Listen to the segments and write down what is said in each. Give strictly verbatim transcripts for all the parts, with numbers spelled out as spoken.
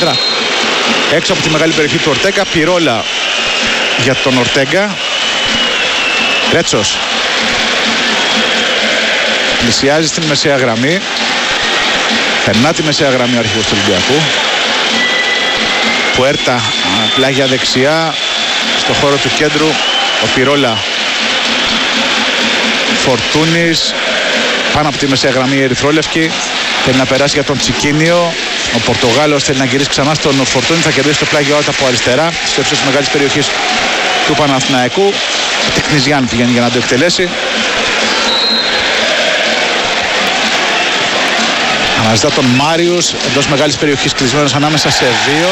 μέτρα έξω από τη μεγάλη περιοχή του Ορτέγκα. Πιρόλα για τον Ορτέγκα. Ρέτσος πλησιάζει στην μεσαία γραμμή. Περνά τη μεσαία γραμμή ο αρχηγός του Ολυμπιακού. Πουέρτα πλάγια δεξιά στο χώρο του κέντρου. Ο Πιρόλα. Φορτούνης πάνω από τη μεσαία γραμμή η ερυθρόλευκη. Θέλει να περάσει για τον Τσικίνιο. Ο Πορτογάλος θέλει να γυρίσει ξανά στον Φορτούνη. Θα κερδίσει το πλάγιο out από αριστερά στο ύψος της μεγάλης περιοχής του Παναθηναϊκού. Ο Τεκνιζιάν πηγαίνει για να το εκτελέσει. Αναζητά τον Μάριους εντός μεγάλης περιοχής, κλεισμένος ανάμεσα σε δύο.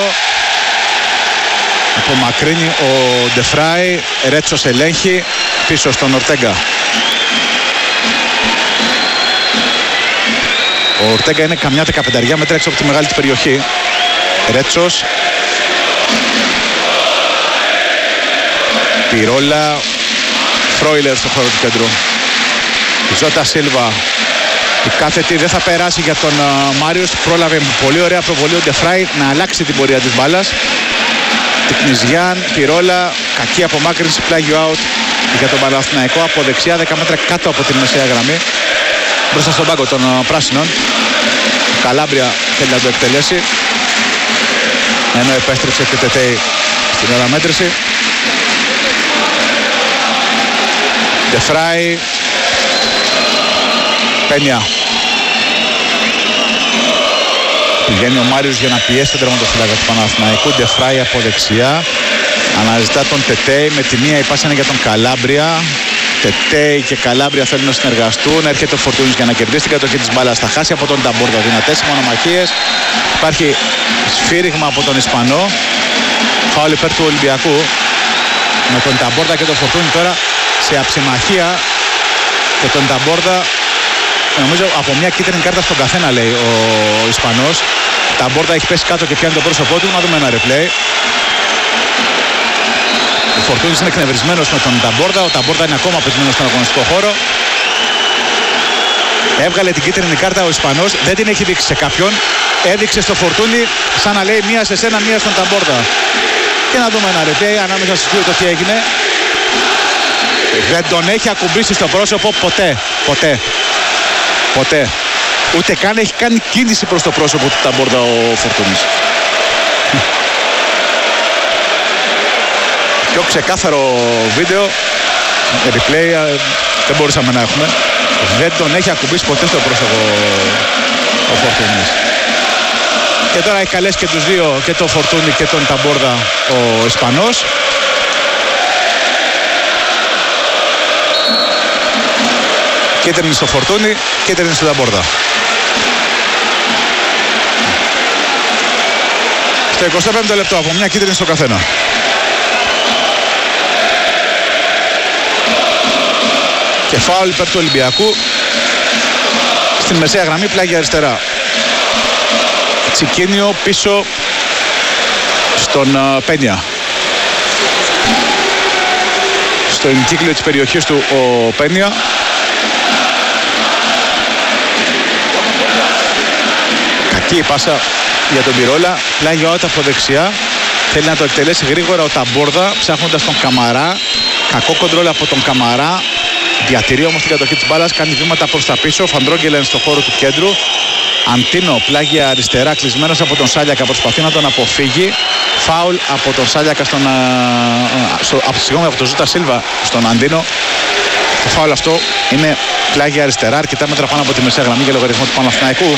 Απομακρύνει ο Ντεφράι. Ρέτσος ελέγχει πίσω στον Ορτέγκα. Ο Ορτέγκα είναι καμιά δεκαπενταριά μέτρα έξω από τη μεγάλη της περιοχή. Ρέτσος. Πιρόλα. Φρόιλερ στο χώρο του κέντρου. Ζώτα Σίλβα. Η κάθετη δεν θα περάσει για τον uh, Μάριος. Πρόλαβε πολύ ωραία προβολή ο Ντεφράι να αλλάξει την πορεία της μπάλας. Τικνιζιάν, Πιρόλα. Κακή απομάκρυνση, πλάγιο out για τον Παναθηναϊκό από δεξιά, δέκα μέτρα κάτω από την μεσαία γραμμή. Μπροστά στον πάγκο των uh, πράσινων. Καλάμπρια θέλει να το εκτελέσει. Ενώ επέστρεψε και Τετέι στην αναμέτρηση. Ντεφράι. Πένια. Πηγαίνει ο Μάριος για να πιέσει τον τερματοφύλακα του Παναθηναϊκού. Ντεφράι από δεξιά. Αναζητά τον Τετέι. Με τη μία η πάσα είναι για τον Καλάμπρια. Τετέι και Καλάμπρια θέλουν να συνεργαστούν. Έρχεται ο Φορτούνης για να κερδίσει την κατοχή της μπάλας. Θα χάσει από τον Ταμπόρδα. Δυνατές μονομαχίες. Υπάρχει σφύριγμα από τον Ισπανό. Φάουλ υπέρ του Ολυμπιακού. Με τον Ταμπόρδα και τον Φορτούνη τώρα σε αψημαχία. Και τον Ταμπόρδα, νομίζω από μια κίτρινη κάρτα στον καθένα, λέει ο Ισπανός. Ταμπόρδα έχει πέσει κάτω και πιάνει το πρόσωπό του. Να δούμε ένα replay. Ο Φορτούνης είναι εκνευρισμένος με τον Ταμπόρδα. Ο Ταμπόρδα είναι ακόμα πεσμένος στον αγωνιστικό χώρο. Έβγαλε την κίτρινη κάρτα ο Ισπανός. Δεν την έχει δείξει σε κάποιον. Έδειξε στο Φορτούνη σαν να λέει μία σε σένα, μία στον Ταμπόρδα. Και να δούμε ένα replay ανάμεσα στους δύο το τι έγινε. Δεν τον έχει ακουμπήσει στο πρόσωπο ποτέ. Ποτέ. Ποτέ. Ούτε καν έχει κάνει κίνηση προς το πρόσωπο του Ταμπόρδα ο Φορτούνης. Πιο ξεκάθαρο βίντεο, replay, δεν μπορούσαμε να έχουμε. Δεν τον έχει ακουμπήσει ποτέ στο πρόσωπο ο Φορτούνης. Και τώρα έχει καλέσει και τους δύο, και τον Φορτούνη και τον Ταμπόρδα, ο Ισπανός. Κίτρινη στο Φορτούνη, κίτρινη στο Ταμπόρδα. Στο εικοστό πέμπτο λεπτό από μια κίτρινη στο καθένα. Και φάουλ υπέρ του Ολυμπιακού στην μεσαία γραμμή, πλάγια αριστερά. Τσικίνιο πίσω στον uh, Πένια. Στο εγκύκλιο της περιοχής του ο Πένια. Κακή η πάσα για τον Πιρόλα. Πλάγιο out από δεξιά. Θέλει να το εκτελέσει γρήγορα ο Ταμπόρδα, ψάχνοντας τον Καμαρά. Κακό κοντρόλ από τον Καμαρά. Διατηρεί όμως την κατοχή της μπάλας, κάνει βήματα προς τα πίσω. Φαντρόγγελεν στο χώρο του κέντρου. Αντίνο πλάγια αριστερά, κλεισμένος από τον Σάλιακα, προσπαθεί να τον αποφύγει. Φάουλ από τον Σάλιακα στον, α, στο, από, συγγνώμη, από τον Ζούτα Σίλβα στον Αντίνο. Το φάουλ αυτό είναι πλάγια αριστερά, αρκετά μέτρα πάνω από τη μεσαία γραμμή για λογαριασμό του Παναθηναϊκού.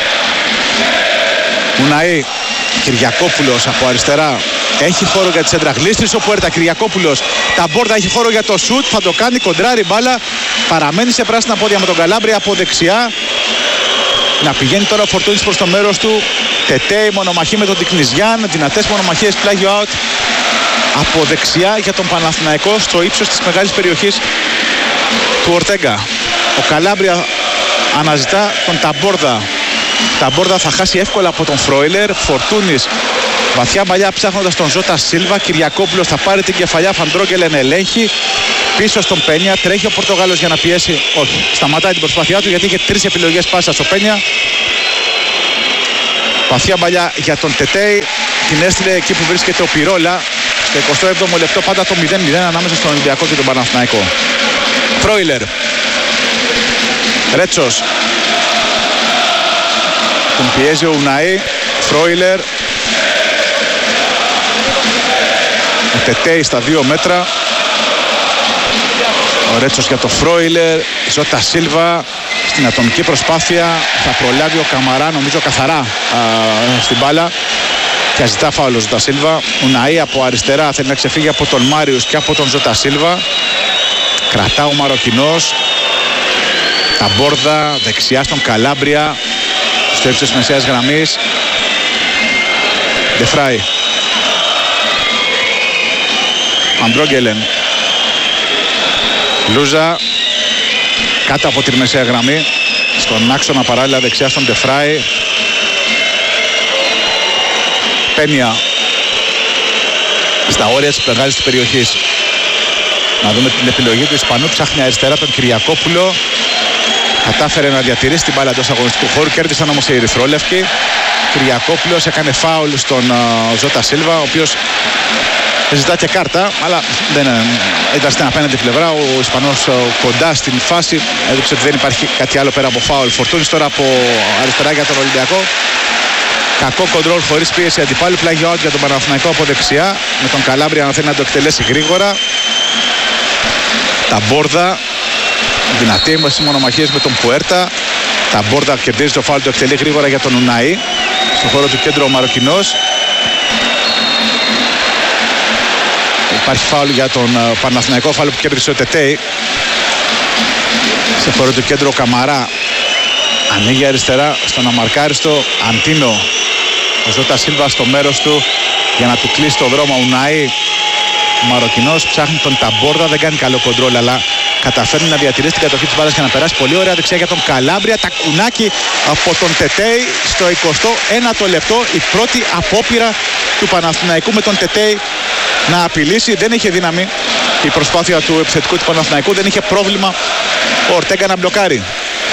Μουναή, Κυριακόπουλος από αριστερά. Έχει χώρο για τη σέντρα. Γλίστρησε ο Πουέρτα. Κυριακόπουλος. Ταμπόρδα έχει χώρο για το σουτ. Θα το κάνει. Κοντράρι μπάλα. Παραμένει σε πράσινα πόδια με τον Καλάμπρια από δεξιά. Να πηγαίνει τώρα ο Φορτούνης προς το μέρος του. Τετέι, μονομαχή με τον Τικνιζιάν. Δυνατές μονομαχίες, πλάγιο out από δεξιά για τον Παναθηναϊκό στο ύψος της μεγάλης περιοχής του Ορτέγκα. Ο Καλάμπρια αναζητά τον Ταμπόρδα. Ταμπόρδα θα χάσει εύκολα από τον Φρόιλερ. Φορτούνης βαθιά παλιά ψάχνοντας τον Ζώτα Σίλβα. Κυριακόπουλος θα πάρει την κεφαλιά. Φαντρόγγελεν ελέγχει. Πίσω στον Πένια. Τρέχει ο Πορτογάλος για να πιέσει. Όχι. Σταματάει την προσπάθειά του γιατί είχε τρεις επιλογές πάσας ο Πένια. Βαθιά μπαλιά για τον Τετέι. Την έστειλε εκεί που βρίσκεται ο Πυρόλα. Στο εικοστό έβδομο λεπτό πάντα το μηδέν μηδέν ανάμεσα στον Ολυμπιακό και τον Παναθηναϊκό. Φρόιλερ. Ρέτσος. Τον πιέζει ο Ουναή. Φρόιλερ. Ο Τετέι στα δύο μέτρα. Ο Ρέτσος για το Φρόιλερ. Ζώτα Σίλβα στην ατομική προσπάθεια. Θα προλάβει ο Καμαρά νομίζω καθαρά α, στην μπάλα. Και ζητά φάουλο ο Ζώτα Σίλβα. Ουναή από αριστερά θέλει να ξεφύγει από τον Μάριους και από τον Ζώτα Σίλβα. Κρατά ο Μαροκινός. Τα μπόρδα δεξιά στον Καλάμπρια. Στο ύψος της μεσαίας γραμμής. Ντεφράι. Αντρόγγελεν. Λούζα. Κάτω από τη μεσαία γραμμή. Στον άξονα παράλληλα δεξιά στον Ντεφράι. Πένια. Στα όρια της μεγάλης της περιοχής. Να δούμε την επιλογή του Ισπανού. Ψάχνει αριστερά τον Κυριακόπουλο. Κατάφερε να διατηρήσει την μπάλα εντός αγωνιστικού χώρου. Κέρδισαν όμως οι ερυθρόλευκοι. Κυριακόπουλος έκανε φάουλ στον uh, Ζώτα Σίλβα, ο οποίος ζητά και κάρτα, αλλά δεν uh, ήταν στην απέναντι πλευρά. Ο Ισπανός uh, κοντά στην φάση έδειξε ότι δεν υπάρχει κάτι άλλο πέρα από φάουλ. Φορτούνης τώρα από αριστερά για τον Ολυμπιακό. Κακό κοντρόλ χωρίς πίεση αντιπάλου. Πλάγιο out για τον Παναθηναϊκό από δεξιά. Με τον Καλάμπρια να θέλει να το εκτελέσει γρήγορα. Τα μπόρδα. Δυνατή έμβαση μονομαχίες με τον Πουέρτα. Τα μπόρδα κερδίζει το φάουλ, το εκτελεί γρήγορα για τον Ουναή. Στον χώρο του κέντρου ο Μαροκινός. Υπάρχει φάουλ για τον uh, Παναθηναϊκό, φάουλ που κέρδισε ο Τετέι. Στον χώρο του κέντρου ο Καμαρά. Ανοίγει αριστερά στον αμαρκάριστο Αντίνο. Ο Ζώτα Σίλβα στο μέρος του για να του κλείσει το δρόμο. Ουναή. Ο Μαροκινός ψάχνει τον Ταμπόρδα, δεν κάνει καλό κοντρόλ, αλλά καταφέρνει να διατηρήσει την κατοχή της μπάλας και να περάσει πολύ ωραία δεξιά για τον Καλάμπρια. Τακουνάκι από τον Τετέι στο εικοστό ένατο λεπτό. Η πρώτη απόπειρα του Παναθηναϊκού με τον Τετέι να απειλήσει. Δεν είχε δύναμη η προσπάθεια του επιθετικού του Παναθηναϊκού. Δεν είχε πρόβλημα ο Ορτέγκα να μπλοκάρει.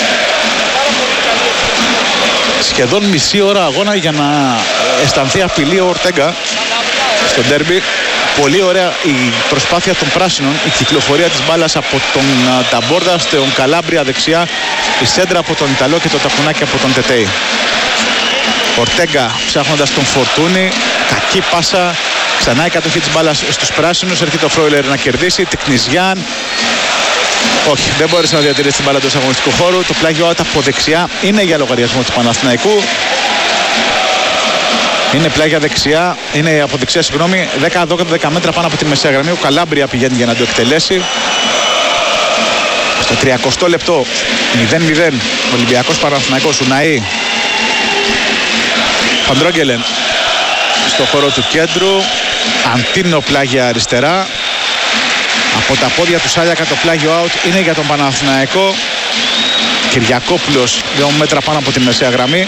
Σχεδόν μισή ώρα αγώνα για να αισθανθεί απειλή ο Ορτέγκα στο ντέρμπι. Πολύ ωραία η προσπάθεια των πράσινων, η κυκλοφορία της μπάλας από τον Ταμπόρδα στον Καλάμπρια δεξιά, η σέντρα από τον Ιταλό και το τακουνάκι από τον Τετέι. Ορτέγκα ψάχνοντας τον Φορτούνη, κακή πάσα, ξανά η κατοχή της μπάλας στους πράσινους, έρχεται ο Φρόιλερ να κερδίσει, Τικνιζιάν. Όχι, δεν μπόρεσε να διατηρήσει την μπάλα εντός αγωνιστικού χώρου. Το πλάγιο out από δεξιά είναι για λογαριασμό του Παναθηναϊκού. Είναι πλάγια δεξιά, είναι από δεξιά, συγγνώμη, δέκα δώδεκα μέτρα πάνω από τη μεσαία γραμμή. Ο Καλάμπρια πηγαίνει για να το εκτελέσει. Στο τριακοστό λεπτό, μηδέν μηδέν, Ολυμπιακός Παναθηναϊκός. Ουναή. Φαντρόγγελεν στο χώρο του κέντρου. Αντίνο πλάγια αριστερά. Από τα πόδια του Σάλιακα το πλάγιο out είναι για τον Παναθηναϊκό. Κυριακόπουλος δύο μέτρα πάνω από τη μεσαία γραμμή.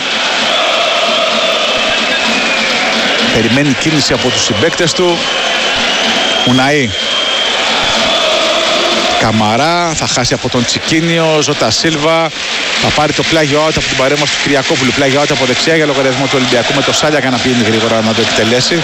Περιμένει κίνηση από τους συμπαίκτες του. Ουναή. Καμαρά, θα χάσει από τον Τσικίνιο. Ζώτα Σίλβα. Θα πάρει το πλάγιο out από την παρέμβαση του Κυριακόπουλου. Πλάγιο out από δεξιά για λογαριασμό του Ολυμπιακού με το Σάλιακα να πηγαίνει γρήγορα να το εκτελέσει.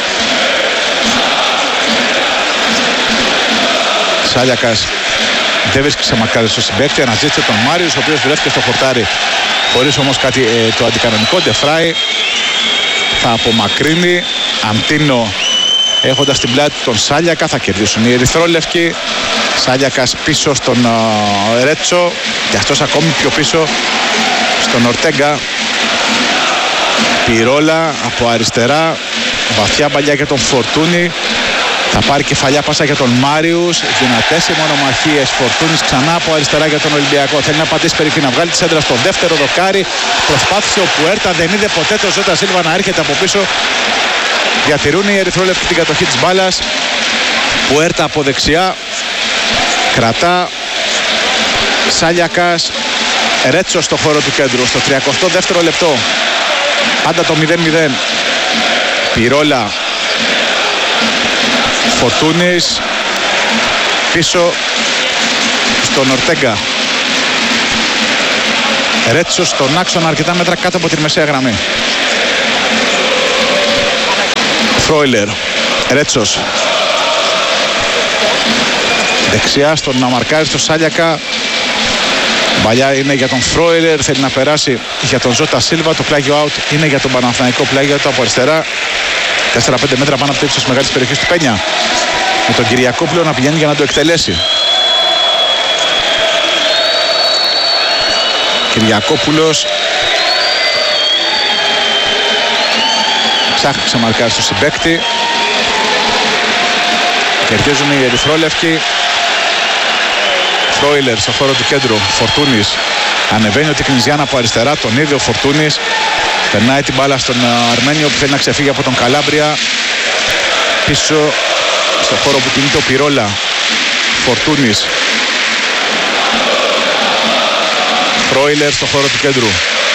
Σάλιακας δεν βρίσκει σε μακάρι στο συμπαίκτη. Αναζήτησε τον Μάριους, ο οποίος βρέθηκε στο χορτάρι χωρίς όμως κάτι ε, το αντικανονικό. Ντεφράι θα απομακρύνει. Αντίνο έχοντας την πλάτη τον Σάλιακα, θα κερδίσουν οι ερυθρόλευκοι. Σάλιακας πίσω στον uh, Ρέτσο και αυτός ακόμη πιο πίσω στον Ορτέγκα. Πυρόλα από αριστερά, βαθιά μπαλιά για τον Φορτούνη. Θα πάρει κεφαλιά πάσα για τον Μάριους. Δυνατές οι μονομαχίες. Φορτούνης ξανά από αριστερά για τον Ολυμπιακό. Θέλει να πατήσει περιοχή, να βγάλει τη σέντρα στο δεύτερο δοκάρι. Προσπάθησε ο Πουέρτα, δεν είδε ποτέ το Ζώτα Σίλβα να έρχεται από πίσω. Διατηρούν οι ερυθρόλευκοι την κατοχή της μπάλας. Πουέρτα από δεξιά. Κρατά. Σάλιακας. Ρέτσο στο χώρο του κέντρου. Στο τριακοστό δεύτερο λεπτό. Πάντα το μηδέν μηδέν. Πυρόλα. Φορτούνης πίσω στον Ορτέγκα. Ρέτσο στον άξονα αρκετά μέτρα κάτω από τη μεσαία γραμμή. Φρόιλερ, Ρέτσος. Δεξιά στον να μαρκάρει στο Σάλιακα. Παλιά είναι για τον Φρόιλερ, θέλει να περάσει για τον Ζώτα Σίλβα. Το πλάγιο out είναι για τον Παναθηναϊκό, πλάγιο out από αριστερά. τέσσερα πέντε μέτρα πάνω από το ύψος της μεγάλης περιοχής του Πένια. Με τον Κυριακόπουλο να πηγαίνει για να το εκτελέσει. Κυριακόπουλος ψάχνει να μαρκάρει στο συμπαίκτη. Κερδίζουν οι ερυθρόλευκοι. Φρόιλερ στο χώρο του κέντρου. Φορτούνης ανεβαίνει ο Τικνιζιάν από αριστερά. Τον ίδιο Φορτούνης περνάει την μπάλα στον Αρμένιο που θέλει να ξεφύγει από τον Καλάμπρια. Πίσω στο χώρο που κινείται ο Πυρόλα. Φορτούνης. Φρόιλερ στο χώρο του κέντρου.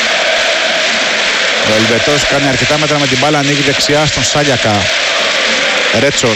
Ο Ελβετός κάνει αρκετά μέτρα με την μπάλα. Ανοίγει δεξιά στον Σάλιακα. Ρέτσος.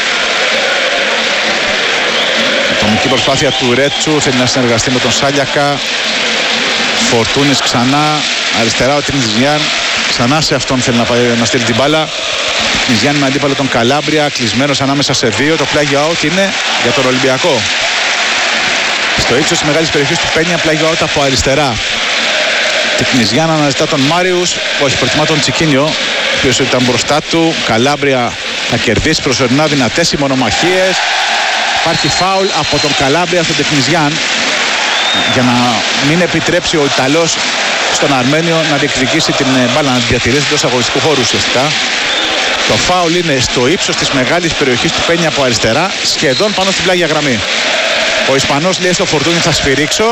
Ατομική προσπάθεια του Ρέτσου, θέλει να συνεργαστεί με τον Σάλιακα. Φορτούνης ξανά, αριστερά ο Τινιζιάν, ξανά σε αυτόν θέλει να, πάει, να στείλει την μπάλα. Τινιζιάν με αντίπαλο τον Καλάμπρια, κλεισμένος ανάμεσα σε δύο. Το πλάγιο out είναι για τον Ολυμπιακό. Στο ύψος της μεγάλης περιοχής του Πένια, πλάγιο out από αριστερά. Τινιζιάν αναζητά τον Μάριους, όχι, προτιμά τον Τσικίνιο, ο οποίος ήταν μπροστά του. Καλάμπρια θα κερδίσει προσωρινά δυνατές οι μονομαχίες. Υπάρχει φάουλ από τον Καλάμπρια στον Τεκνιζιάν για να μην επιτρέψει ο Ιταλός στον Αρμένιο να διεκδικήσει την μπάλα, να διατηρήσει εντός αγωνιστικού χώρου ουσιαστικά. Το φάουλ είναι στο ύψος της μεγάλης περιοχής του Πένια από αριστερά, σχεδόν πάνω στην πλάγια γραμμή. Ο Ισπανός λέει στο Φορτούνι θα σφυρίξω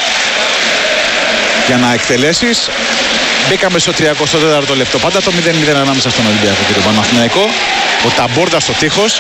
για να εκτελέσεις. Μπήκαμε στο τριακοστό τέταρτο λεπτό. Πάντα το μηδέν μηδέν ανάμεσα στον Ολυμπιακό και τον Παναθηναϊκό. Ο Ταμπόρτα στο τείχος.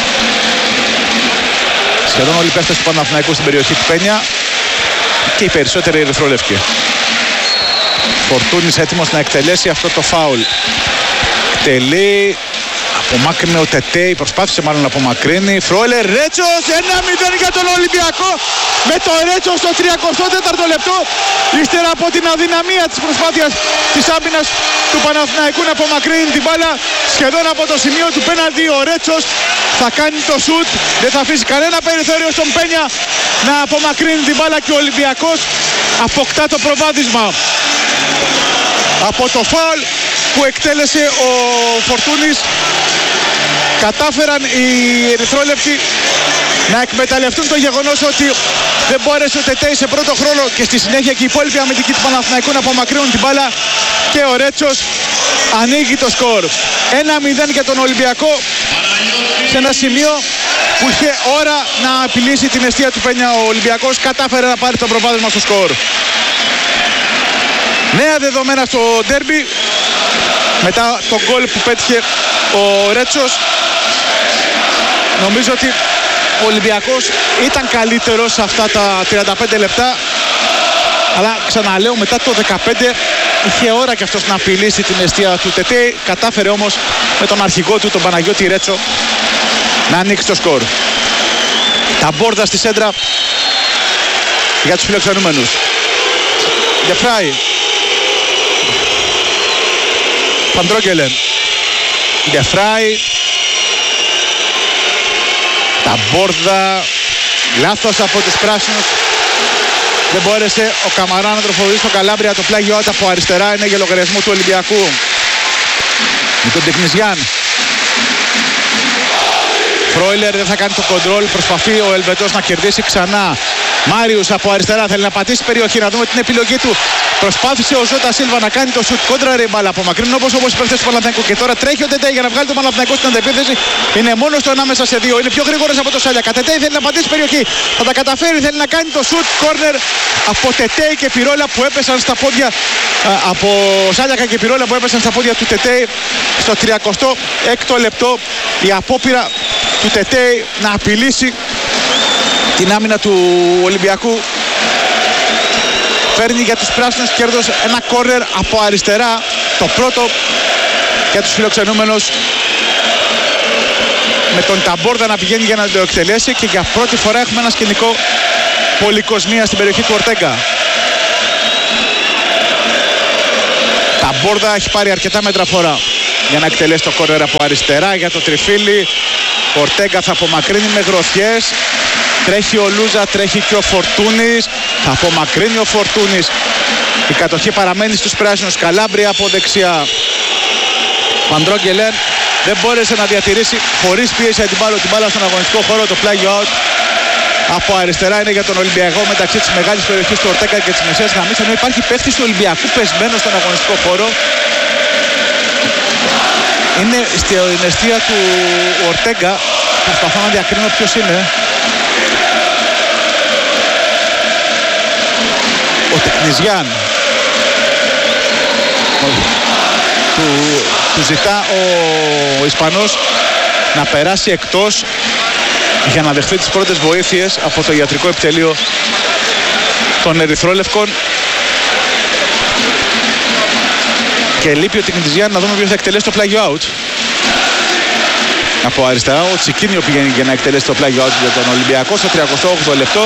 Σχεδόν όλοι οι παίχτες του Παναθηναϊκού στην περιοχή του Πένια και οι περισσότεροι ερυθρόλευκοι. Φορτούνης έτοιμος να εκτελέσει αυτό το φάουλ. Εκτελεί, απομάκρυνε ο Τετέι, προσπάθησε μάλλον να απομακρύνει. Φρόιλερ, Ρέτσος, ένα μηδέν για τον Ολυμπιακό με το Ρέτσο στο τριακοστό τέταρτο λεπτό. Ύστερα από την αδυναμία της προσπάθειας της άμυνας του Παναθηναϊκού να απομακρύνει την μπάλα σχεδόν από το σημείο του πέναλτι, ο Ρέτσος θα κάνει το σουτ, δεν θα αφήσει κανένα περιθώριο στον Πένια να απομακρύνει την μπάλα και ο Ολυμπιακός αποκτά το προβάδισμα από το φάουλ που εκτέλεσε ο Φορτούνης. Κατάφεραν οι ερυθρόλευκοι να εκμεταλλευτούν το γεγονός ότι δεν μπόρεσε ο Τετέι σε πρώτο χρόνο και στη συνέχεια και οι υπόλοιποι αμυντικοί του Παναθηναϊκού να απομακρύνουν την μπάλα και ο Ρέτσος ανοίγει το σκορ. ένα μηδέν για τον Ολυμπιακό σε ένα σημείο που είχε ώρα να απειλήσει την εστία του Πένια. Ο Ολυμπιακός κατάφερε να πάρει το προβάδισμα στο σκορ. Νέα δεδομένα στο ντέρμπι μετά τον γκολ που πέτυχε ο Ρέτσος. Νομίζω ότι ο Ολυμπιακός ήταν καλύτερος σε αυτά τα τριάντα πέντε λεπτά, αλλά ξαναλέω μετά το δεκαπέντε είχε ώρα και αυτός να απειλήσει την εστία του Τετέι. Κατάφερε όμως με τον αρχηγό του, τον Παναγιώτη Ρέτσο, να ανοίξει το σκορ. Τα μπόρδα στη σέντρα για τους φιλοξενούμενους. Γεφράι, Παντρόγκελεν, Γεφράι, τα μπόρδα, λάθος από τους πράσινους. Δεν μπόρεσε ο Καμαρά να τροφοδοτήσει στο Καλάμπρια. Το πλάγιο out από αριστερά είναι για λογαριασμό του Ολυμπιακού. Με τον Τεκνιζιάν. Φρόιλερ δεν θα κάνει το κοντρόλ. Προσπαθεί ο Ελβετός να κερδίσει ξανά. Μάριους από αριστερά θέλει να πατήσει περιοχή, να δούμε την επιλογή του. Προσπάθησε ο Ζώτα Σίλβα να κάνει το σουτ κόντρα ρε μπάλα από μακρινό όπως όπως οι παίκτες του Παναθηναϊκού. Και τώρα τρέχει ο Τετέι για να βγάλει τον Παναθηναϊκό στην αντεπίθεση. Είναι μόνος του ανάμεσα σε δύο. Είναι πιο γρήγορος από το Σάλιακα. Τετέι θέλει να πατήσει περιοχή. Θα τα καταφέρει, θέλει να κάνει το σουτ κόρνερ από Τετέι και Πυρόλα που έπεσαν στα πόδια. Α, από Σάλιακα και Πυρόλα που έπεσαν στα πόδια του Τετέι στο τριακοστό έκτο λεπτό. Η απόπειρα του Τετέι να απειλήσει την άμυνα του Ολυμπιακού. Φέρνει για τους πράσινους κέρδος ένα κόρνερ από αριστερά, το πρώτο για τους φιλοξενούμενους, με τον Ταμπόρδα να πηγαίνει για να το εκτελέσει και για πρώτη φορά έχουμε ένα σκηνικό πολυκοσμία στην περιοχή του Ορτέγκα. Ταμπόρδα έχει πάρει αρκετά μέτρα φορά για να εκτελέσει το κόρνερ από αριστερά για το τριφύλι. Ο Ορτέγκα θα απομακρύνει με γροθιές. Τρέχει ο Λούζα, τρέχει και ο Φορτούνης. Θα απομακρύνει ο Φορτούνης. Η κατοχή παραμένει στους πράσινους. Καλάμπρια από δεξιά. Φαντρόγκελεν δεν μπόρεσε να διατηρήσει χωρίς πίεση την μπάλα, την μπάλα στον αγωνιστικό χώρο. Το πλάγιο out από αριστερά είναι για τον Ολυμπιακό μεταξύ της μεγάλης περιοχής του Ορτέγκα και της μεσαίας γραμμής. Ενώ υπάρχει παίχτης του Ολυμπιακού πεσμένο στον αγωνιστικό χώρο. Είναι στην αιστεία του Ορτέγκα. Προσπαθώ να διακρίνω ποιος είναι. Ο Τεκνιζιάν. Του, του ζητά ο, ο Ισπανός να περάσει εκτός για να δεχθεί τις πρώτες βοήθειες από το ιατρικό επιτελείο των Ερυθρόλευκων. Και λείπει ο Τεκνιζιάν, να δούμε ποιος θα εκτελέσει το πλάγιο out. Από αριστερά ο Τσικίνιο πηγαίνει για να εκτελέσει το πλάγιο out για τον Ολυμπιακό στο τριακοστό όγδοο λεπτό.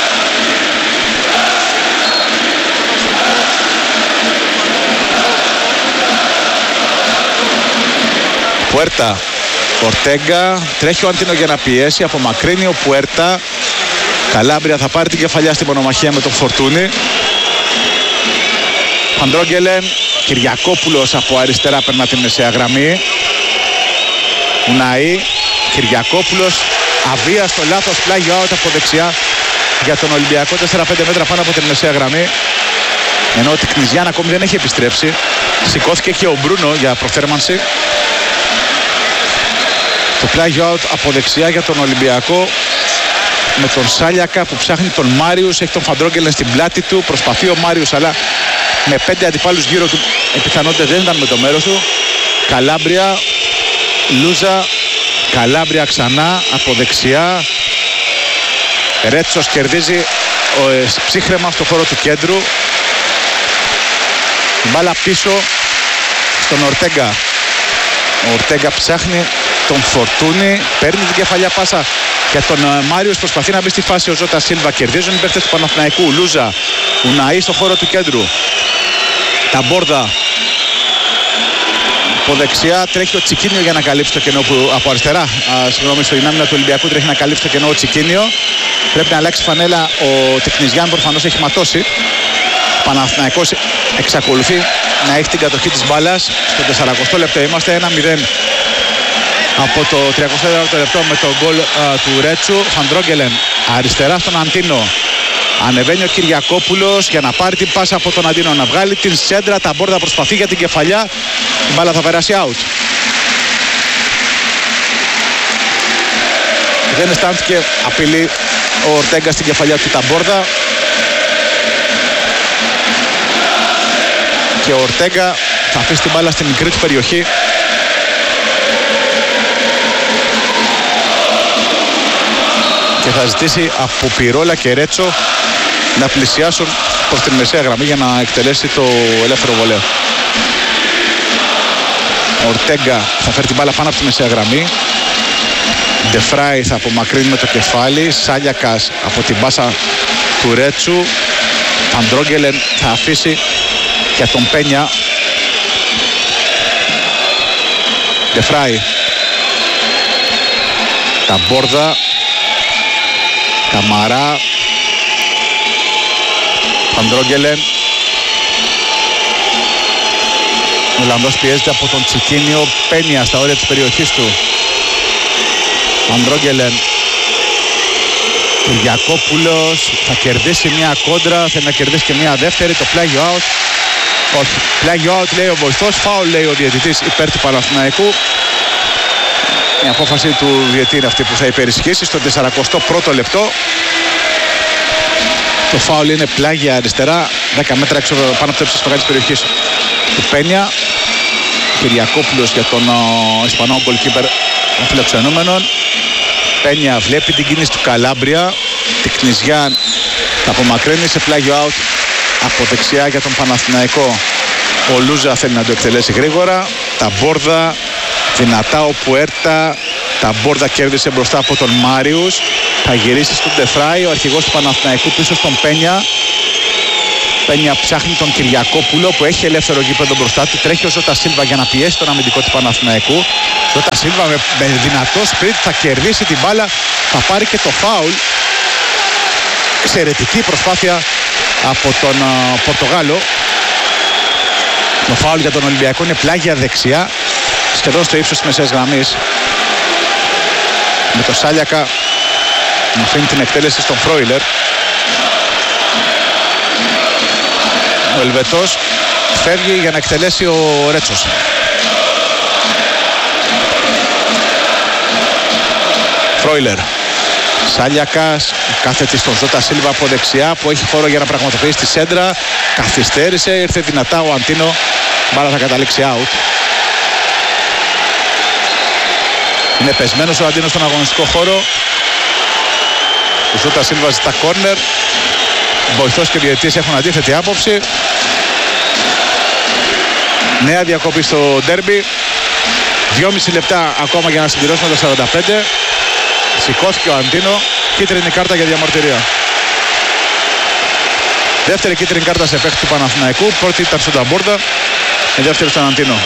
Πουέρτα, Ορτέγκα, τρέχει ο Αντίνο για να πιέσει, απομακρύνει ο Πουέρτα. Καλάμπρια θα πάρει την κεφαλιά στην μονομαχία με τον Φορτούνη. Φαντρόγκελεν, Κυριακόπουλος από αριστερά περνά τη μεσαία γραμμή. Ουναή, Κυριακόπουλος, αβίαστο λάθος πλάγιο out από δεξιά για τον Ολυμπιακό, τέσσερα πέντε μέτρα πάνω από τη μεσαία γραμμή. Ενώ ο Τεκνιζιάν ακόμη δεν έχει επιστρέψει. Σηκώθηκε και ο Μπρούνο για προθέρμανση. Το πλάγιο out από δεξιά για τον Ολυμπιακό με τον Σάλιακα που ψάχνει τον Μάριους. Έχει τον Φαντρόγκελεν στην πλάτη του. Προσπαθεί ο Μάριους, αλλά με πέντε αντιπάλους γύρω του οι πιθανότητες δεν ήταν με το μέρος του. Καλάμπρια, Λούζα, Καλάμπρια ξανά από δεξιά. Ρέτσος κερδίζει ο, ε, ψύχρεμα στο χώρο του κέντρου. Η μπάλα πίσω στον Ορτέγκα. Ο Ορτέγκα ψάχνει τον Φορτούνη, παίρνει την κεφαλιά πάσα και τον uh, Μάριος προσπαθεί να μπει στη φάση. Ο Ζώτα Σίλβα, κερδίζουν οι παίχτες του Παναθηναϊκού. Λούζα, Ουναή στο χώρο του κέντρου. Τα Μπόρδα από δεξιά, τρέχει ο Τσικίνιο για να καλύψει το κενό που από αριστερά. Α, συγγνώμη, στο δυνάμει του Ολυμπιακού τρέχει να καλύψει το κενό ο Τσικίνιο. Πρέπει να αλλάξει φανέλα ο Τεκνιζιάν, προφανώς έχει ματώσει. Ο Παναθηναϊκός εξακολουθεί να έχει την κατοχή της μπάλας. Στο τεσσαρακοστό λεπτό είμαστε, ένα μηδέν. Από το τριακοστό τέταρτο λεπτό με το γκολ του Ρέτσου. Φαντρόγκελεν αριστερά στον Αντίνο. Ανεβαίνει ο Κυριακόπουλος για να πάρει την πάσα από τον Αντίνο, να βγάλει την σέντρα. Τα Μπόρδα προσπαθεί για την κεφαλιά. Η μπάλα θα περάσει out. Δεν αισθάνθηκε απειλή ο Ορτέγκα στην κεφαλιά του Ταμπόρδα. Και ο Ορτέγκα θα αφήσει την μπάλα στη μικρή του περιοχή. Και θα ζητήσει από Πυρόλα και Ρέτσο να πλησιάσουν προς την μεσαία γραμμή για να εκτελέσει το ελεύθερο βολέο. Ο Ορτέγκα θα φέρει την μπάλα πάνω από τη μεσαία γραμμή. Ντεφράι θα απομακρύνει με το κεφάλι. Σάλιακας από την πάσα του Ρέτσου. Φαντρόγκελεν θα αφήσει για τον Πένια. Ντεφράι. Τα Μπόρδα. Καμαρά. Φαντρόγκελεν. Ο Ολλανδός πιέζεται από τον Τσικίνιο. Πένια στα όρια της περιοχής του. Φαντρόγκελεν. Κυριακόπουλος θα κερδίσει μια κόντρα, θέλει να κερδίσει και μια δεύτερη. Το πλάγιο out. Όχι, πλάγιο out λέει ο βοηθός, φάουλ λέει ο διαιτητής υπέρ του Παναθηναϊκού. Η απόφαση του διαιτητή είναι αυτή που θα υπερισχύσει στο τεσσαρακοστό πρώτο λεπτό. Το φάουλ είναι πλάγια αριστερά, δέκα μέτρα έξω πάνω από το ύψος της μεγάλης περιοχής του Πένια. Κυριακόπουλος για τον ο, Ισπανό γκολκίπερ των φιλοξενούμενων. Πένια βλέπει την κίνηση του Καλάμπρια. Τεκνιζιάν θα απομακρύνει σε πλάγιο out από δεξιά για τον Παναθηναϊκό. Ο Λούζα θέλει να το εκτελέσει γρήγορα. Τα Μπόρδα, δυνατά ο Πουέρτα. Τα Μπόρδα κέρδισε μπροστά από τον Μάριους. Θα γυρίσει στον Ντεφράι, ο αρχηγός του Παναθηναϊκού πίσω στον Πένια. Πένια ψάχνει τον Κυριακόπουλο που έχει ελεύθερο γήπεδο μπροστά του. Τρέχει ο Ζώτα Σίλβα για να πιέσει τον αμυντικό του Παναθηναϊκού. Ζώτα Σίλβα με, με δυνατό σπριντ θα κερδίσει την μπάλα. Θα πάρει και το φάουλ. Εξαιρετική προσπάθεια από τον uh, Πορτογάλο. Το φάουλ για τον Ολυμπιακό είναι πλάγια δεξιά, σχεδόν στο ύψος της μεσαίας γραμμής. Με το Σάλιακα να αφήνει την εκτέλεση στον Φρόιλερ. Ο Ελβετός φεύγει για να εκτελέσει ο Ρέτσος. Φρόιλερ. Σάλιακας κάθεται στον Ζώτα Σίλβα από δεξιά που έχει χώρο για να πραγματοποιήσει τη σέντρα. Καθυστέρησε, ήρθε δυνατά ο Αντίνο. Μπάλα θα καταλήξει out. Είναι πεσμένος ο Αντίνο στον αγωνιστικό χώρο. Ο Ζώτα Σίλβα ζητά κόρνερ. Βοηθός και διαιτητής έχουν αντίθετη άποψη. Νέα διακοπή στο ντέρμπι. δυόμιση λεπτά ακόμα για να συμπληρώσουμε το σαράντα πέντε. Σηκώθηκε ο Αντίνο. Κίτρινη κάρτα για διαμαρτυρία. Δεύτερη κίτρινη κάρτα σε παίκτη του Παναθηναϊκού. Πρώτη ήταν στον Ταμπόρντα. Η δεύτερη στον Αντίνο.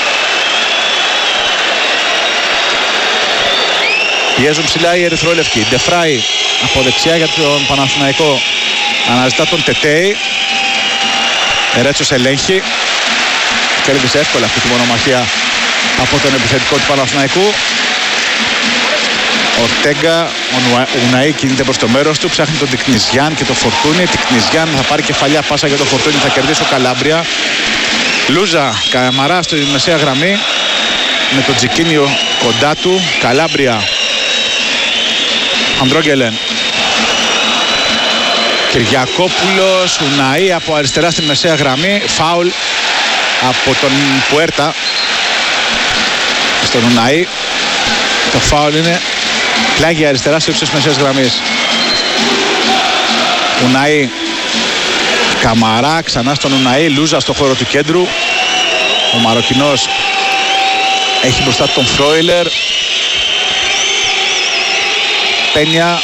Πιέζουν ψηλά οι ερυθρόλευκοι. Ντεφράι από δεξιά για τον Παναθηναϊκό. Αναζητά τον Τετέι. Ρέτσος ελέγχει. Κέρδισε εύκολα αυτή τη μονομαχία από τον επιθετικό του Παναθηναϊκού. Ορτέγκα, ο Ουναή κινείται προς το μέρος του, ψάχνει τον Τικνιζιάν και τον Φορτούνι. Τικνιζιάν θα πάρει κεφαλιά πάσα για τον Φορτούνι, θα κερδίσει ο Καλάμπρια. Λούζα, Καμαρά στη μεσαία γραμμή με τον Τζικίνιο κοντά του. Καλάμπρια, Ανδρόγγελεν. Κυριακόπουλος, Ουναή από αριστερά στη μεσαία γραμμή. Φάουλ από τον Πουέρτα στον Ουναή. Το φάουλ είναι πλάγια αριστερά στο ύψος της μεσαίας γραμμής. Ουναή, Καμαρά, ξανά στον Ουναή. Λούζα στο χώρο του κέντρου. Ο Μαροκινός έχει μπροστά τον Φρόιλερ. Πένια.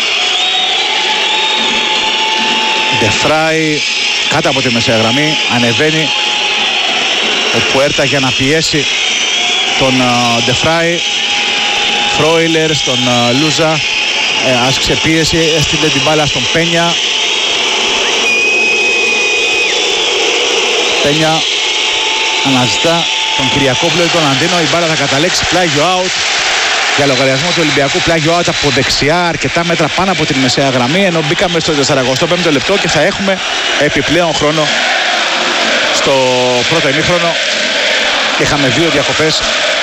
Ντεφράι κάτω από τη μεσαία γραμμή. Ανεβαίνει ο Πουέρτα για να πιέσει τον Ντεφράι. Φρόιλερ στον uh, Λούζα, ε, άσκησε πίεση, έστειλε την μπάλα στον Πένια. Πένια αναζητά τον Κυριακόπουλο ή τον Αντίνο. Η μπάλα θα καταλήξει πλάγιο out για λογαριασμό του Ολυμπιακού. Πλάγιο out από δεξιά, αρκετά μέτρα πάνω από την μεσαία γραμμή, ενώ μπήκαμε στο σαρανταπέντε πέμπτο λεπτό και θα έχουμε επιπλέον χρόνο στο πρώτο ημίχρονο. Είχαμε δύο διακοπές.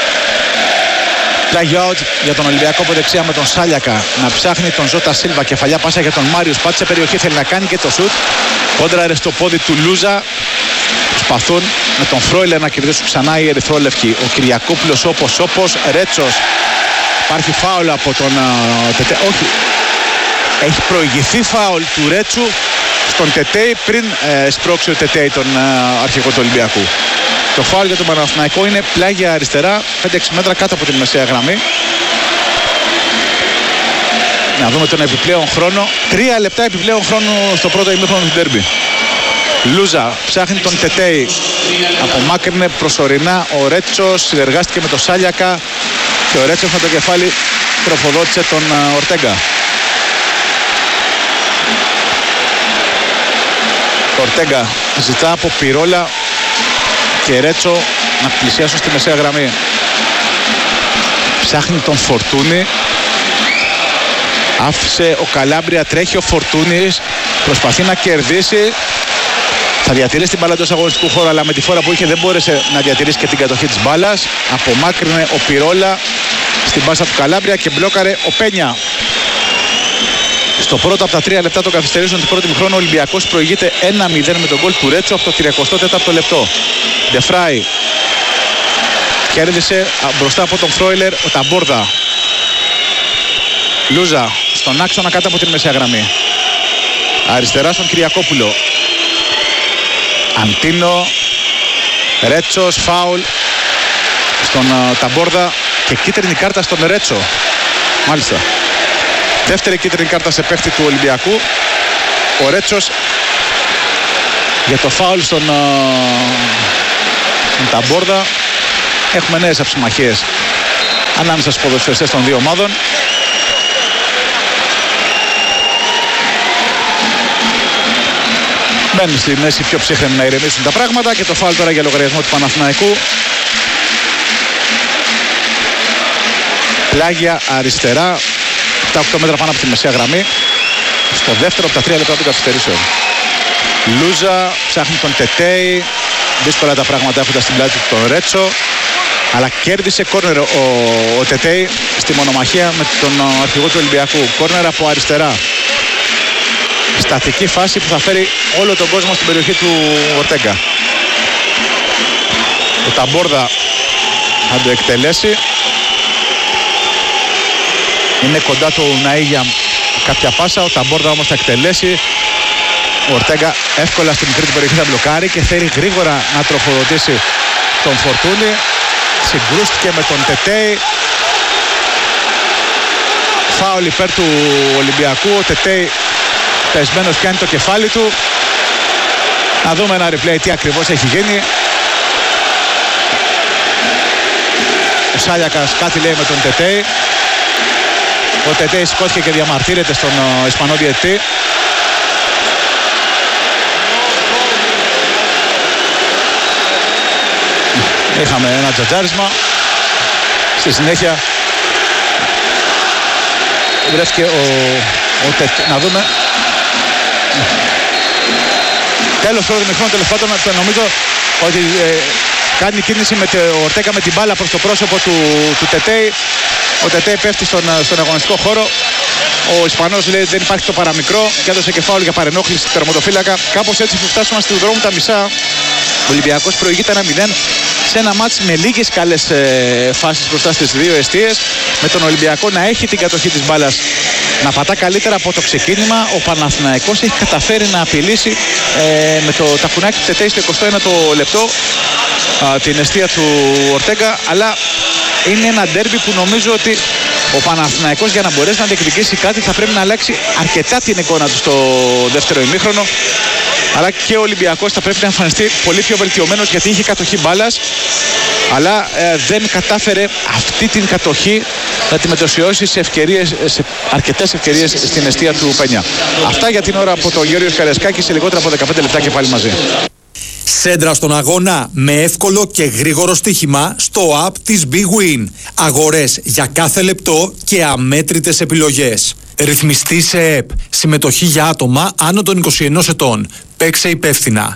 Πλάγιο out για τον Ολυμπιακό από δεξιά με τον Σάλιακα να ψάχνει τον Ζώτα Σίλβα. Κεφαλιά πάσα για τον Μάριους. Πάτησε περιοχή, θέλει να κάνει και το σουτ. Κόντραρε στο πόδι του Λούζα. Προσπαθούν με τον Φρόιλερ να κερδίσουν ξανά οι ερυθρόλευκοι. Ο Κυριακόπουλος όπως όπως. Ρέτσος. Υπάρχει φάουλ από τον uh, Τετέ. Όχι. Έχει προηγηθεί φάουλ του Ρέτσου στον Τετέι πριν ε, σπρώξει ο Τετέι τον uh, αρχηγό του Ολυμπιακού. Το φάουλ για τον Παναθηναϊκό είναι πλάγια αριστερά, πέντε έξι μέτρα κάτω από την μεσαία γραμμή. Να δούμε τον επιπλέον χρόνο. Τρία λεπτά επιπλέον χρόνο στο πρώτο ημίχρονο του ντέρμπι. Λούζα ψάχνει τον Τετέι. Απομάκρυνε προσωρινά ο Ρέτσος, συνεργάστηκε με τον Σάλιακα και ο Ρέτσος με το κεφάλι τροφοδότησε τον Ορτέγκα. Ορτέγκα ζητά από Πυρόλα και Ρέτσο να πλησιάσουν στη μεσαία γραμμή. Ψάχνει τον Φορτούνι. Άφησε ο Καλάμπρια, τρέχει ο Φορτούνης. Προσπαθεί να κερδίσει. Θα διατηρήσει την μπάλα εντός αγωνιστικού χώρου, αλλά με τη φόρα που είχε δεν μπόρεσε να διατηρήσει και την κατοχή της μπάλας. Απομάκρυνε ο Πυρόλα στην πάσα του Καλάμπρια και μπλόκαρε ο Πένια. Στο πρώτο από τα τρία λεπτά των καθυστερήσεων του πρώτου ημιχρόνου ο Ολυμπιακός προηγείται ένα μηδέν με τον γκολ του Ρέτσο από το τριακοστό τέταρτο λεπτό. Ντεφράι κέρδισε μπροστά από τον Φρόιλερ ο Ταμπόρδα. Λούζα στον άξονα κάτω από την μεσαία γραμμή. Αριστερά στον Κυριακόπουλο. Αντίνο. Ρέτσος, φάουλ στον uh, Ταμπόρδα και κίτρινη κάρτα στον Ρέτσο. Μάλιστα. Δεύτερη κίτρινη κάρτα σε παίχτη του Ολυμπιακού. Ο Ρέτσος για το φάουλ στον, στον Ταμπόρδα. Έχουμε νέες αψημαχίες ανάμεσα στους ποδοσφαιριστές των δύο ομάδων. Μπαίνουν στη μέση πιο ψύχρεμοι να ηρεμήσουν τα πράγματα και το φάουλ τώρα για λογαριασμό του Παναθηναϊκού. Πλάγια αριστερά, τα οκτώ μέτρα πάνω από τη μεσαία γραμμή. Στο δεύτερο από τα τρία λεπτά του καθυστερήσεων. Λούζα ψάχνει τον Τετέι. Δύσκολα τα πράγματα έχοντας στην πλάτη του τον Ρέτσο. Αλλά κέρδισε κόρνερ ο, ο Τετέι στη μονομαχία με τον αρχηγό του Ολυμπιακού. Κόρνερ από αριστερά. Στατική φάση που θα φέρει όλο τον κόσμο στην περιοχή του Ορτέγκα. Ο Ταμπόρδα θα το εκτελέσει. Είναι κοντά του Ναΐγια κάποια πάσα. Ο Ταμπόρδα όμως θα εκτελέσει. Ο Ορτέγκα εύκολα στην μικρή του περιοχή θα μπλοκάρει και θέλει γρήγορα να τροφοδοτήσει τον Φορτούνη. Συγκρούστηκε με τον Τετέι. Φάουλ υπέρ του Ολυμπιακού. Ο Τετέι πεσμένος πιάνει το κεφάλι του. Να δούμε ένα replay τι ακριβώς έχει γίνει. Ο Σάλιακας κάτι λέει με τον Τετέι. Ο Τετέι σηκώθηκε και διαμαρτύρεται στον Ισπανό διαιτητή. Είχαμε ένα τζατζάρισμα. Στη συνέχεια βρέθηκε ο, ο Τετέι. Να δούμε. Τέλος πρώτου μηχρόνου, τέλος πάντων νομίζω ότι ε, κάνει κίνηση με το Ορτέγκα με την μπάλα προς το πρόσωπο του, του Τετέι. Ο Τετέι πέφτει στον, στον αγωνιστικό χώρο. Ο Ισπανός λέει δεν υπάρχει το παραμικρό και έδωσε και φάουλ για παρενόχληση του τερματοφύλακα. Κάπως έτσι που φτάσουμε στη δρόμου τα μισά. Ο Ολυμπιακός προηγείται ένα μηδέν σε ένα μάτς με λίγες καλές ε, φάσεις μπροστά στις δύο εστίες. Με τον Ολυμπιακό να έχει την κατοχή της μπάλας, να πατά καλύτερα από το ξεκίνημα. Ο Παναθηναϊκός έχει καταφέρει να απειλήσει ε, με το τακουνάκι του Τετέι στο εικοστό ένατο λεπτό α, την εστία του Ορτέγκα. Αλλά είναι ένα ντέρμπι που νομίζω ότι ο Παναθηναϊκός για να μπορέσει να διεκδικήσει κάτι θα πρέπει να αλλάξει αρκετά την εικόνα του στο δεύτερο ημίχρονο. Αλλά και ο Ολυμπιακός θα πρέπει να εμφανιστεί πολύ πιο βελτιωμένος γιατί είχε κατοχή μπάλας. Αλλά ε, δεν κατάφερε αυτή την κατοχή να τη μετωσιώσει σε, ευκαιρίες, σε αρκετές ευκαιρίες στην εστία του Πένια. Αυτά για την ώρα από τον Γιώργο Σκαρεσκάκη, σε λιγότερα από δεκαπέντε λεπτά και πάλι μαζί. Σέντρα στον αγώνα με εύκολο και γρήγορο στοίχημα στο app της Big Win. Αγορές για κάθε λεπτό και αμέτρητες επιλογές. Ρυθμιστή σε ΕΠ. Συμμετοχή για άτομα άνω των είκοσι ενός ετών. Παίξε υπεύθυνα.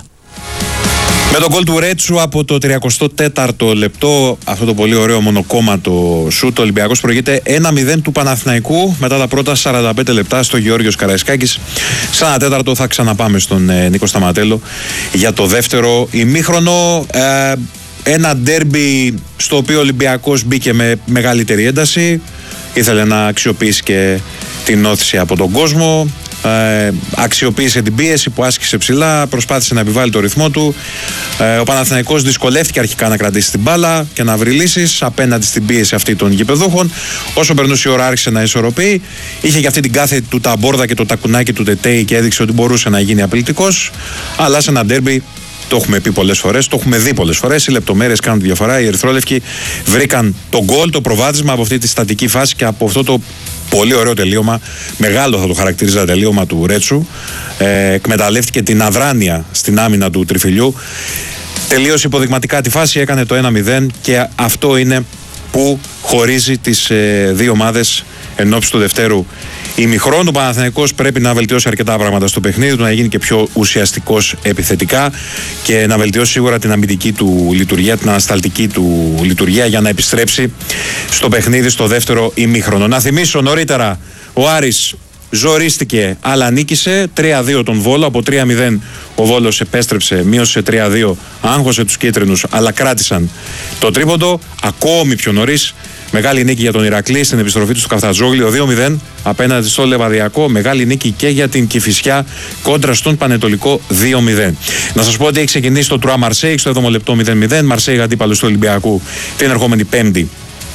Με τον γκολ του Ρέτσου από το τριακοστό τέταρτο λεπτό, αυτό το πολύ ωραίο μονοκόμματο σουτ, ο Ολυμπιακός προηγείται ένα μηδέν του Παναθηναϊκού μετά τα πρώτα σαράντα πέντε λεπτά στο Γεώργιος Καραϊσκάκης. Σαν ένα τέταρτο θα ξαναπάμε στον ε, Νίκο Σταματέλο για το δεύτερο ημίχρονο. Ε, ένα ντέρμπι στο οποίο ο Ολυμπιακός μπήκε με μεγαλύτερη ένταση. Ήθελε να αξιοποιήσει και την όθηση από τον κόσμο. Ε, αξιοποίησε την πίεση που άσκησε ψηλά, προσπάθησε να επιβάλλει το ρυθμό του. Ε, ο Παναθηναϊκός δυσκολεύτηκε αρχικά να κρατήσει την μπάλα και να βρει λύσεις απέναντι στην πίεση αυτή των γηπεδούχων. Όσο περνούσε η ώρα άρχισε να ισορροπεί. Είχε και αυτή την κάθετη του Ταμπόρδα και το τακουνάκι του Τετέι και έδειξε ότι μπορούσε να γίνει απειλητικός. Αλλά σε ένα ντέρμπι, το έχουμε πει πολλές φορές, το έχουμε δει πολλές φορές. Οι λεπτομέρειες κάνουν τη διαφορά. Οι ερυθρόλευκοι βρήκαν το γκολ, το προβάδισμα από αυτή τη στατική φάση και από αυτό το πολύ ωραίο τελείωμα. Μεγάλο θα το χαρακτηρίζα τελείωμα του Ρέτσου. Ε, εκμεταλλεύτηκε την αδράνεια στην άμυνα του Τριφυλιού. Τελείωσε υποδειγματικά τη φάση, έκανε το ένα μηδέν και αυτό είναι που χωρίζει τις ε, δύο ομάδες ενόψει του δευτέρου ημιχρόνου. Ο Παναθηναϊκός πρέπει να βελτιώσει αρκετά πράγματα στο παιχνίδι του, να γίνει και πιο ουσιαστικός επιθετικά και να βελτιώσει σίγουρα την αμυντική του λειτουργία, την ανασταλτική του λειτουργία για να επιστρέψει στο παιχνίδι στο δεύτερο ημίχρονο. Να θυμίσω νωρίτερα, ο Άρης ζορίστηκε αλλά νίκησε τρία δύο τον Βόλο. Από τρία μηδέν ο Βόλος επέστρεψε, μείωσε τρία δύο, άγχωσε τους κίτρινους αλλά κράτησαν το τρίποντο. Ακόμη πιο νωρίς, μεγάλη νίκη για τον Ηρακλή στην επιστροφή του στο Καφτατζόγλιο, δύο μηδέν απέναντι στο Λεβαδιακό. Μεγάλη νίκη και για την Κηφισιά κόντρα στον Πανετολικό, δύο μηδέν. Να σας πω ότι έχει ξεκινήσει το Τρουά Μαρσέιγ στο έβδομο λεπτό, μηδέν μηδέν. Μαρσέιγ αντίπαλος του Ολυμπιακού την ερχόμενη Πέμπτη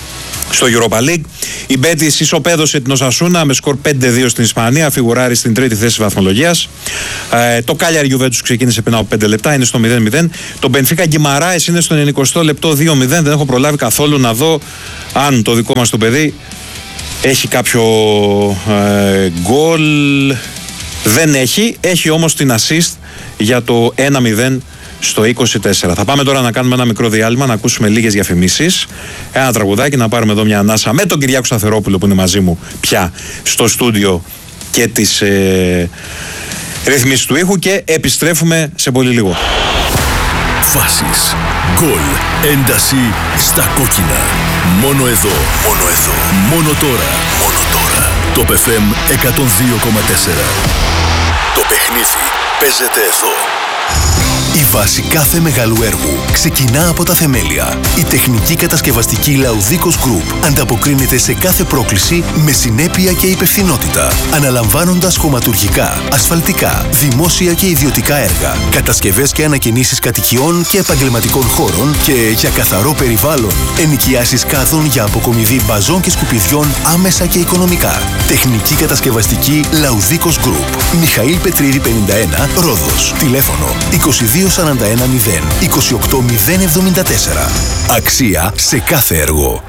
στο Europa League. Η Μπέτις ισοπαίδωσε την Οσασούνα με σκορ πέντε δύο στην Ισπανία, φιγουράρει στην τρίτη θέση βαθμολογίας. Ε, το Κάλιαρι Γιουβέντους ξεκίνησε πριν από πέντε λεπτά, είναι στο μηδέν μηδέν. Το Μπενφίκα Γκιμαράες είναι στο ενενηκοστό λεπτό δύο μηδέν. Δεν έχω προλάβει καθόλου να δω αν το δικό μας το παιδί έχει κάποιο ε, γκολ. Δεν έχει, έχει όμως την assist για το ένα μηδέν στο είκοσι τέσσερα. Θα πάμε τώρα να κάνουμε ένα μικρό διάλειμμα, να ακούσουμε λίγες διαφημίσεις, ένα τραγουδάκι, να πάρουμε εδώ μια ανάσα με τον Κυριάκο Σταθερόπουλο που είναι μαζί μου πια στο στούντιο και τις ε, ρυθμίσεις του ήχου, και επιστρέφουμε σε πολύ λίγο. Φάσεις, γκολ, ένταση στα κόκκινα. Μόνο εδώ, μόνο εδώ, μόνο τώρα, μόνο τώρα. Το εφ εμ εκατόν δύο κόμμα τέσσερα. Το παιχνίδι παίζεται εδώ. Η βάση κάθε μεγάλου έργου ξεκινά από τα θεμέλια. Η τεχνική κατασκευαστική Laudicos Group ανταποκρίνεται σε κάθε πρόκληση με συνέπεια και υπευθυνότητα, αναλαμβάνοντας χωματουργικά, ασφαλτικά, δημόσια και ιδιωτικά έργα, κατασκευές και ανακαινήσεις κατοικιών και επαγγελματικών χώρων και για καθαρό περιβάλλον, ενοικιάσεις κάδων για αποκομιδή μπαζών και σκουπιδιών άμεσα και οικονομικά. Τεχνική κατασκευαστική Laudicos Group. Μιχαήλ Πετρίδη πενήντα ένα, Ρόδος. Τηλέφωνο είκοσι δύο σαράντα ένα μηδέν είκοσι οκτώ μηδέν εβδομήντα τέσσερα. Αξία σε κάθε έργο.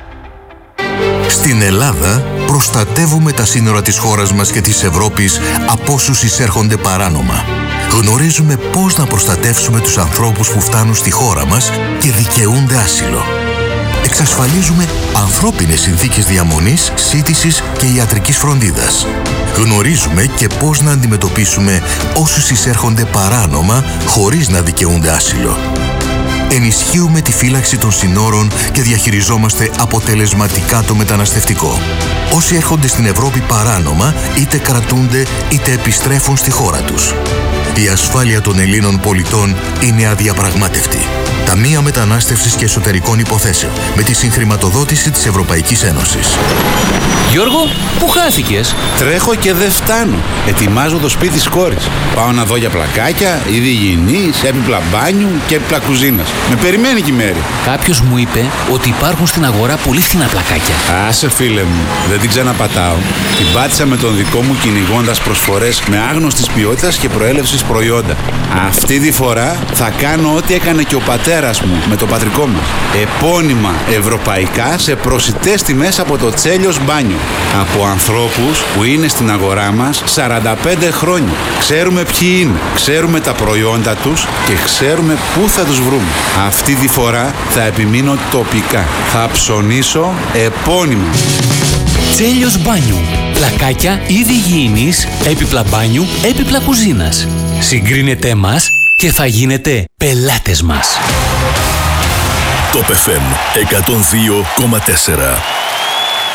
Στην Ελλάδα προστατεύουμε τα σύνορα της χώρας μας και της Ευρώπης από όσους εισέρχονται παράνομα. Γνωρίζουμε πώς να προστατεύσουμε τους ανθρώπους που φτάνουν στη χώρα μας και δικαιούνται άσυλο. Εξασφαλίζουμε ανθρώπινες συνθήκες διαμονής, σύντησης και ιατρικής φροντίδας. Γνωρίζουμε και πώς να αντιμετωπίσουμε όσους εισέρχονται παράνομα χωρίς να δικαιούνται άσυλο. Ενισχύουμε τη φύλαξη των συνόρων και διαχειριζόμαστε αποτελεσματικά το μεταναστευτικό. Όσοι έρχονται στην Ευρώπη παράνομα, είτε κρατούνται είτε επιστρέφουν στη χώρα τους. Η ασφάλεια των Ελλήνων πολιτών είναι αδιαπραγμάτευτη. Ταμεία Μετανάστευσης και Εσωτερικών Υποθέσεων, με τη συγχρηματοδότηση της Ευρωπαϊκής Ένωσης. Γιώργο, πού χάθηκες? Τρέχω και δεν φτάνω. Ετοιμάζω το σπίτι της κόρης. Πάω να δω για πλακάκια, είδη υγιεινής, έπιπλα μπάνιου και έπιπλα κουζίνας. Με περιμένει και η Μέρη. Κάποιος μου είπε ότι υπάρχουν στην αγορά πολύ φθηνά πλακάκια. Άσε φίλε μου, δεν την ξαναπατάω. Την πάτησα με τον δικό μου κυνηγώντας προσφορές με άγνωστης ποιότητας και προέλευσης προϊόντα. Αυτή τη φορά θα κάνω ό,τι έκανε και ο πατέρας μου με το πατρικό μας. Επώνυμα ευρωπαϊκά σε προσιτές τιμές από το Τσέλιος Μπάνιο. Από ανθρώπους που είναι στην αγορά μας σαράντα πέντε χρόνια. Ξέρουμε ποιοι είναι, ξέρουμε τα προϊόντα τους και ξέρουμε πού θα τους βρούμε. Αυτή τη φορά θα επιμείνω τοπικά. Θα ψωνίσω επώνυμα. Τσέλιος Μπάνιου. Πλακάκια, είδη υγιεινής, έπιπλα μπάνιου, έπιπλα κουζίνας. Συγκρίνετε μας και θα γίνετε πελάτες μας. Το εφ εμ εκατόν δύο κόμμα τέσσερα.